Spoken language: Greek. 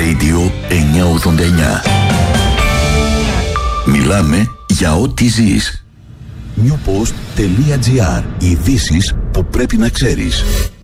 Radio 989. Μιλάμε για ό,τι ζεις. Newpost.gr. Ειδήσεις που πρέπει να ξέρεις.